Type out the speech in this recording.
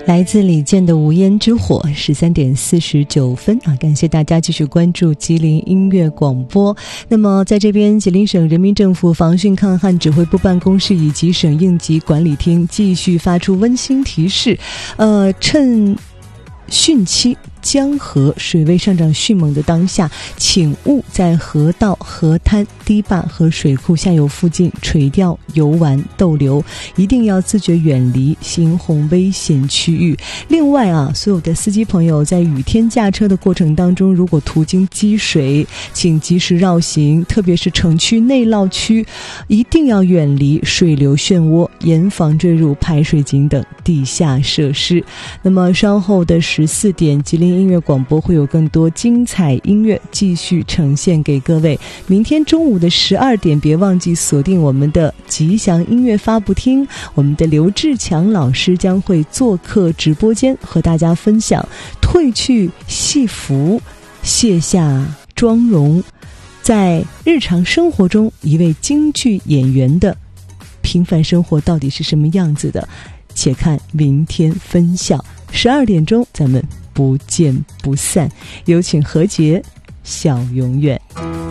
来自李健的《无烟之火》13点49分啊！感谢大家继续关注吉林音乐广播。那么在这边，吉林省人民政府防汛抗旱指挥部办公室以及省应急管理厅继续发出温馨提示，趁汛期江河水位上涨迅猛的当下，请勿在河道、河滩、堤坝和水库下游附近垂钓、游玩、逗留，一定要自觉远离猩红危险区域。另外啊，所有的司机朋友在雨天驾车的过程当中，如果途经积水，请及时绕行，特别是城区内涝区，一定要远离水流漩涡，严防坠入排水井等地下设施。那么稍后的14点，吉林音乐广播会有更多精彩音乐继续呈现给各位。明天中午的12点，别忘记锁定我们的吉祥音乐发布厅，我们的刘志强老师将会做客直播间，和大家分享褪去戏服，卸下妆容，在日常生活中一位京剧演员的平凡生活到底是什么样子的，且看明天分晓。12点钟咱们不见不散。有请何洁，笑永远。